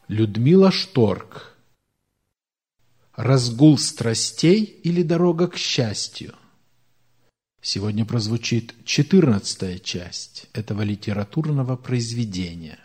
Людмила Шторк. Разгул страстей или дорога к счастью? Сегодня прозвучит 14-я часть этого литературного произведения.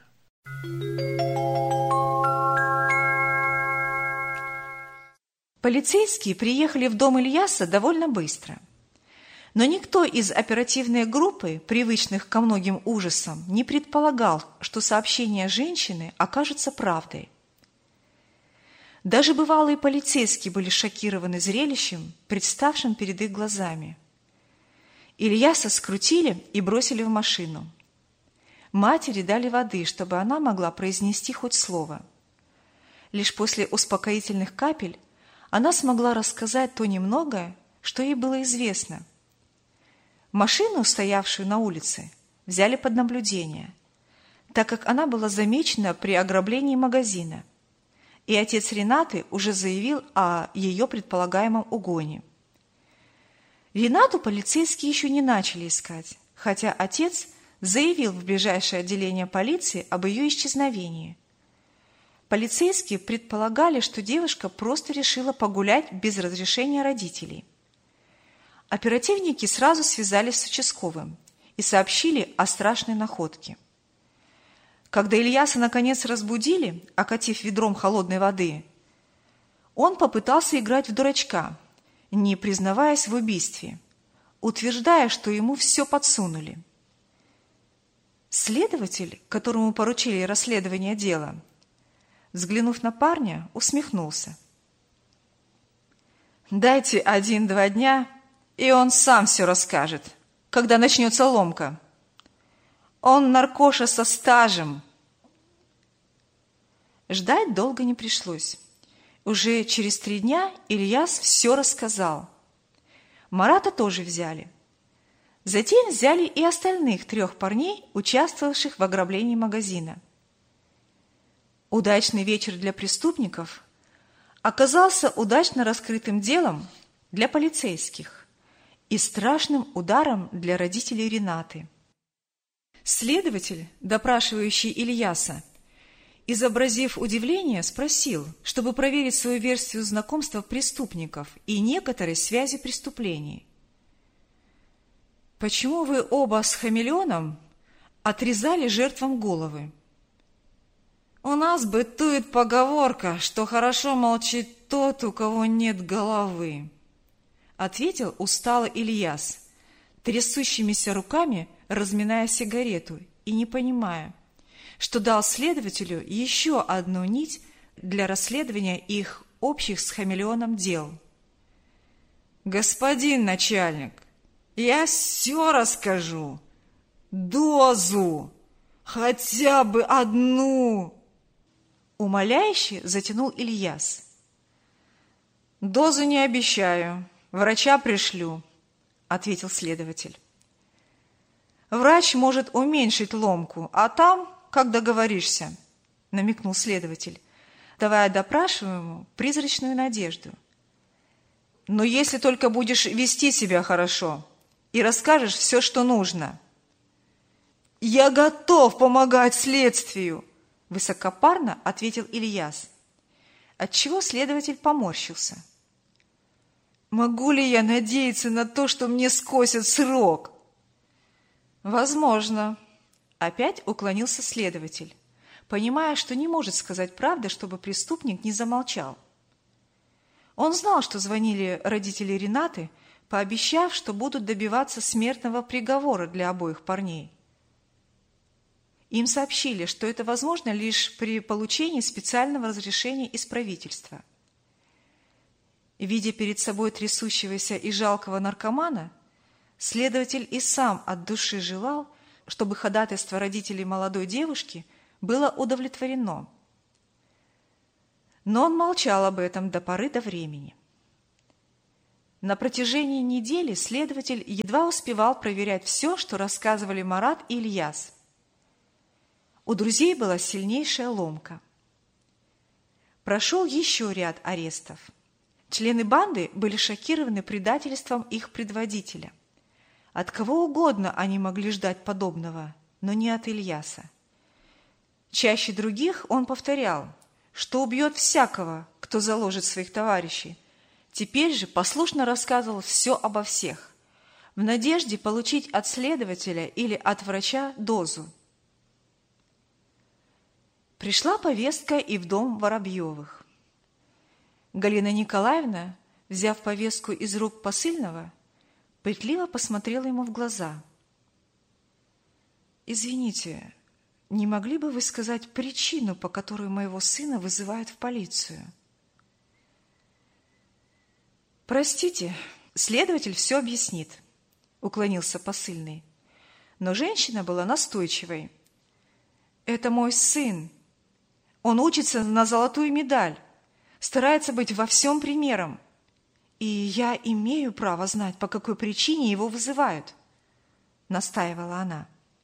Полицейские приехали в дом Ильяса довольно быстро. Но никто из оперативной группы, привычных ко многим ужасам, не предполагал, что сообщение женщины окажется правдой. Даже бывалые полицейские были шокированы зрелищем, представшим перед их глазами. Ильяса скрутили и бросили в машину. Матери дали воды, чтобы она могла произнести хоть слово. Лишь после успокоительных капель она смогла рассказать то немногое, что ей было известно. Машину, стоявшую на улице, взяли под наблюдение, так как она была замечена при ограблении магазина, и отец Ренаты уже заявил о ее предполагаемом угоне. Ренату полицейские еще не начали искать, хотя отец заявил в ближайшее отделение полиции об ее исчезновении. Полицейские предполагали, что девушка просто решила погулять без разрешения родителей. Оперативники сразу связались с участковым и сообщили о страшной находке. Когда Ильяса наконец разбудили, окатив ведром холодной воды, он попытался играть в дурачка, не признаваясь в убийстве, утверждая, что ему все подсунули. Следователь, которому поручили расследование дела, взглянув на парня, усмехнулся. «Дайте 1-2 дня, и он сам все расскажет, когда начнется ломка. Он наркоша со стажем». Ждать долго не пришлось. Уже через 3 дня Ильяс все рассказал. Марата тоже взяли. Затем взяли и остальных 3 парней, участвовавших в ограблении магазина. Удачный вечер для преступников оказался удачно раскрытым делом для полицейских и страшным ударом для родителей Ренаты. Следователь, допрашивающий Ильяса, изобразив удивление, спросил, чтобы проверить свою версию знакомства преступников и некоторой связи преступлений. «Почему вы оба с хамелеоном отрезали жертвам головы?» «У нас бытует поговорка, что хорошо молчит тот, у кого нет головы», ответил устало Ильяс, трясущимися руками разминая сигарету и не понимая, что дал следователю еще одну нить для расследования их общих с хамелеоном дел. «Господин начальник, я все расскажу. Дозу! Хотя бы одну!» Умоляюще затянул Ильяс. «Дозу не обещаю. Врача пришлю», — ответил следователь. «Врач может уменьшить ломку, а там, как договоришься», — намекнул следователь, давая допрашиваемому призрачную надежду. «Но если только будешь вести себя хорошо и расскажешь все, что нужно». «Я готов помогать следствию», — высокопарно ответил Ильяс, отчего следователь поморщился. «Могу ли я надеяться на то, что мне скосят срок?» «Возможно», — опять уклонился следователь, понимая, что не может сказать правды, чтобы преступник не замолчал. Он знал, что звонили родители Ренаты, пообещав, что будут добиваться смертного приговора для обоих парней. Им сообщили, что это возможно лишь при получении специального разрешения из правительства. Видя перед собой трясущегося и жалкого наркомана, следователь и сам от души желал, чтобы ходатайство родителей молодой девушки было удовлетворено. Но он молчал об этом до поры до времени. На протяжении недели следователь едва успевал проверять все, что рассказывали Марат и Ильяс. У друзей была сильнейшая ломка. Прошел еще ряд арестов. Члены банды были шокированы предательством их предводителя. От кого угодно они могли ждать подобного, но не от Ильяса. Чаще других он повторял, что убьет всякого, кто заложит своих товарищей. Теперь же послушно рассказывал все обо всех, в надежде получить от следователя или от врача дозу. Пришла повестка и в дом Воробьевых. Галина Николаевна, взяв повестку из рук посыльного, пытливо посмотрела ему в глаза. «Извините, не могли бы вы сказать причину, по которой моего сына вызывают в полицию?» «Простите, следователь все объяснит», — уклонился посыльный. Но женщина была настойчивой. «Это мой сын. Он учится на золотую медаль, старается быть во всем примером. И я имею право знать, по какой причине его вызывают», — настаивала она.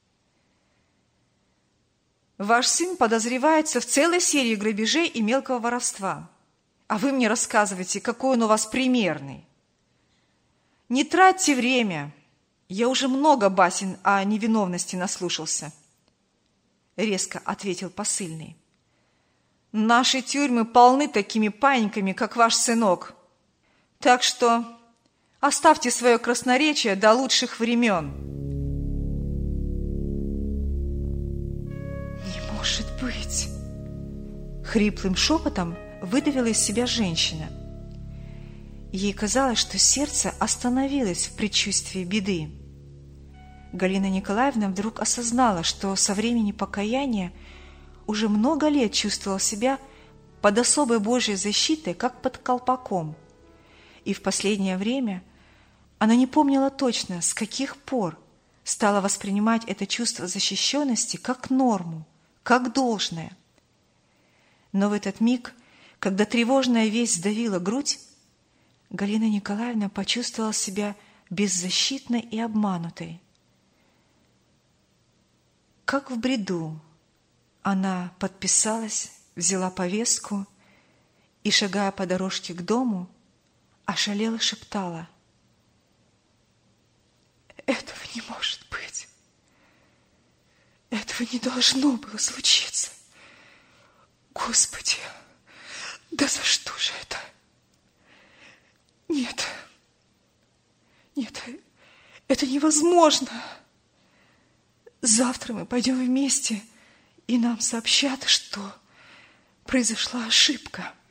«Ваш сын подозревается в целой серии грабежей и мелкого воровства. А вы мне рассказываете, какой он у вас примерный. Не тратьте время. Я уже много басен о невиновности наслушался», — резко ответил посыльный. «Наши тюрьмы полны такими паиньками, как ваш сынок. Так что оставьте свое красноречие до лучших времен». «Не может быть!» — хриплым шепотом выдавила из себя женщина. Ей казалось, что сердце остановилось в предчувствии беды. Галина Николаевна вдруг осознала, что со времени покаяния уже много лет чувствовала себя под особой Божьей защитой, как под колпаком. И в последнее время она не помнила точно, с каких пор стала воспринимать это чувство защищенности как норму, как должное. Но в этот миг, когда тревожная весть сдавила грудь, Галина Николаевна почувствовала себя беззащитной и обманутой. Как в бреду она подписалась, взяла повестку и, шагая по дорожке к дому, ошалела шептала: «Этого не может быть! Этого не должно было случиться! Господи, да за что же это? Нет, нет, это невозможно! Завтра мы пойдем вместе, и нам сообщат, что произошла ошибка».